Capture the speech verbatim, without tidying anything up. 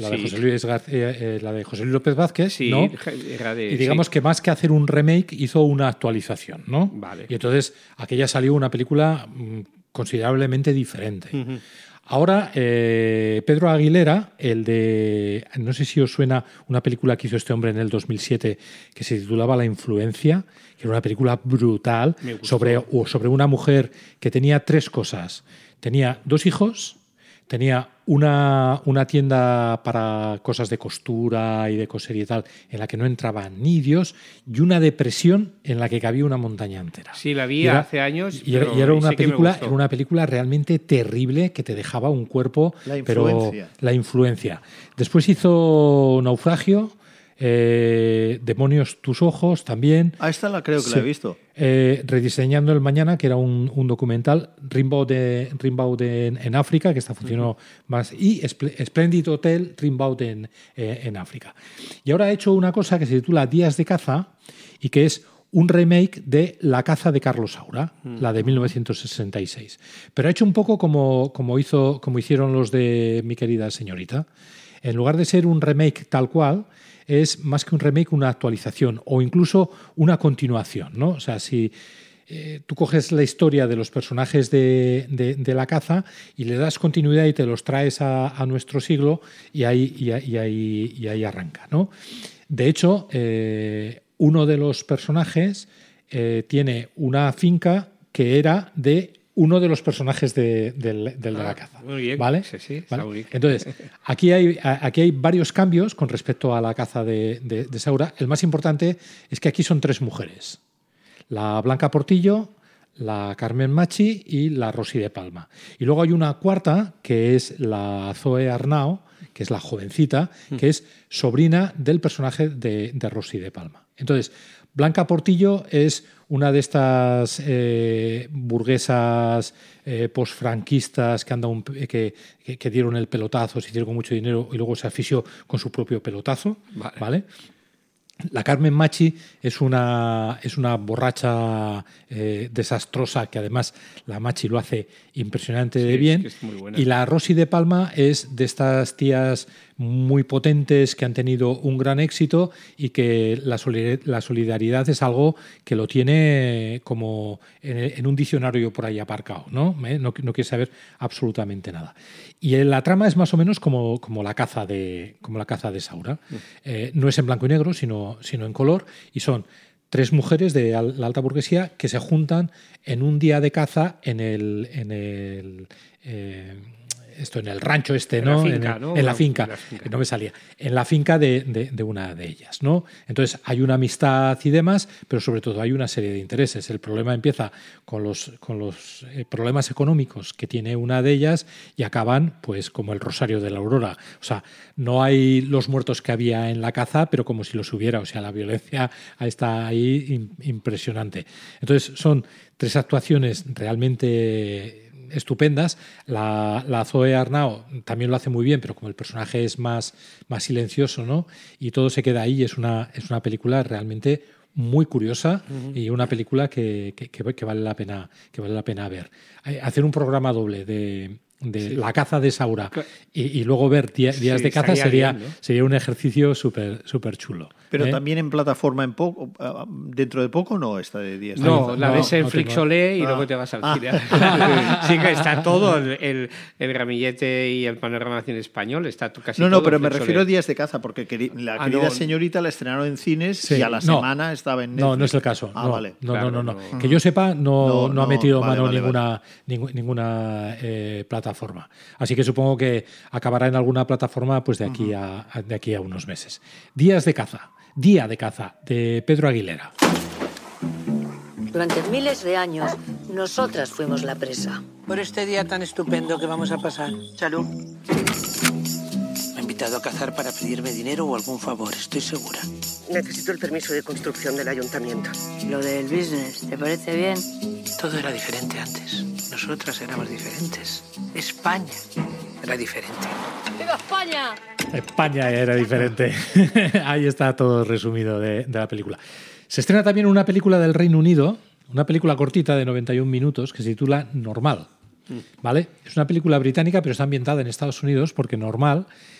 la, sí. de José Luis Gar- eh, la de José Luis López Vázquez, sí, ¿no? Era de, y digamos sí. que más que hacer un remake hizo una actualización, ¿no? Vale. Y entonces aquella salió una película mmm, considerablemente diferente. Uh-huh. Ahora, eh, Pedro Aguilera, el de... No sé si os suena una película que hizo este hombre en el dos mil siete que se titulaba La influencia, que era una película brutal sobre, o sobre una mujer que tenía tres cosas. Tenía dos hijos, tenía una, una tienda para cosas de costura y de coser y tal, en la que no entraba ni Dios, y una depresión en la que cabía una montaña entera. Sí, la vi era, hace años. Y era, y era, una película, era una película realmente terrible que te dejaba un cuerpo... La influencia. Pero la influencia. Después hizo Naufragio, eh, Demonios tus ojos también. Ah, esta la creo que sí. la he visto. Eh, Rediseñando el mañana, que era un, un documental, Rimbaud, de, Rimbaud de, en, en África, que esta funcionó uh-huh. más, y Splendid Hotel, Rimbaud en, eh, en África. Y ahora ha hecho una cosa que se titula Días de caza y que es un remake de La caza de Carlos Saura, uh-huh. la de mil novecientos sesenta y seis. Pero ha hecho un poco como, como, hizo, como hicieron los de Mi querida señorita. En lugar de ser un remake tal cual, es más que un remake, una actualización o incluso una continuación, ¿no? O sea, si eh, tú coges la historia de los personajes de, de, de La caza y le das continuidad y te los traes a, a nuestro siglo y ahí, y, y ahí, y ahí arranca, ¿no? De hecho, eh, uno de los personajes eh, tiene una finca que era de uno de los personajes de, de, de, de ah, la caza. Muy bien. ¿Vale? Sí, sí, ¿Vale? muy bien. Entonces, aquí hay, aquí hay varios cambios con respecto a la caza de, de, de Saura. El más importante es que aquí son tres mujeres. La Blanca Portillo, la Carmen Machi y la Rosy de Palma. Y luego hay una cuarta, que es la Zoe Arnao, que es la jovencita, mm. que es sobrina del personaje de, de Rosy de Palma. Entonces, Blanca Portillo es una de estas eh, burguesas eh, posfranquistas que, anda un, que, que, que dieron el pelotazo, se hicieron con mucho dinero y luego se afició con su propio pelotazo. Vale. ¿Vale? La Carmen Machi es una, es una borracha eh, desastrosa, que además la Machi lo hace impresionante sí, de bien. Es que es muy buena. Y la Rosy de Palma es de estas tías muy potentes que han tenido un gran éxito y que la, solid- la solidaridad es algo que lo tiene como en, en un diccionario por ahí aparcado, ¿no? ¿Eh? No, no quiere saber absolutamente nada. Y la trama es más o menos como, como, la, caza de, como la caza de Saura. Mm. Eh, no es en blanco y negro, sino, sino en color, y son tres mujeres de la alta burguesía que se juntan en un día de caza en el... En el eh, esto en el rancho este, en ¿no? La finca, en, el, ¿no? en, la finca, en la finca, no me salía, en la finca de, de, de una de ellas, ¿no? Entonces hay una amistad y demás, pero sobre todo hay una serie de intereses. El problema empieza con los, con los eh, problemas económicos que tiene una de ellas y acaban, pues, como el Rosario de la Aurora. O sea, no hay los muertos que había en la caza, pero como si los hubiera. O sea, la violencia está ahí impresionante. Entonces son tres actuaciones realmente estupendas. La, la Zoe Arnao también lo hace muy bien, pero como el personaje es más, más silencioso, ¿no? Y todo se queda ahí. Es una, es una película realmente muy curiosa uh-huh. y una película que, que, que, vale la pena, que vale la pena ver. Hacer un programa doble de, de sí. la caza de Saura y, y luego ver días sí, de caza sería, bien, ¿no? sería un ejercicio súper súper chulo. Pero ¿eh? también en plataforma en poco, dentro de poco no está de días. No, de la ves en no Flixolé y ah. luego te vas al ah. cine. Sí que está todo, el, el, el ramillete y el panorama en español, está casi No, no, todo pero me Flixolé. refiero a días de caza, porque queri- la ah, querida no. señorita la estrenaron en cines sí. y a la no. semana estaba en Netflix. No, no es el caso. Ah, no, vale. no, Claro, no, no, no. no. Que yo sepa, no, No, no, no ha metido vale, mano vale, ninguna, vale. ninguna eh, plataforma. Así que supongo que acabará en alguna plataforma pues de aquí, uh-huh. a, de aquí a unos meses. Días de caza. Día de caza, de Pedro Aguilera. Durante miles de años, nosotras fuimos la presa. Por este día tan estupendo que vamos a pasar. Salud. Me ha invitado a cazar para pedirme dinero o algún favor, estoy segura. Necesito el permiso de construcción del ayuntamiento. Lo del business, ¿te parece bien? Todo era diferente antes. Nosotras éramos diferentes. España era diferente. ¡Viva España! España era diferente. Ahí está todo resumido de, de la película. Se estrena también una película del Reino Unido, una película cortita de noventa y un minutos que se titula Normal. ¿Vale? Es una película británica, pero está ambientada en Estados Unidos porque Normal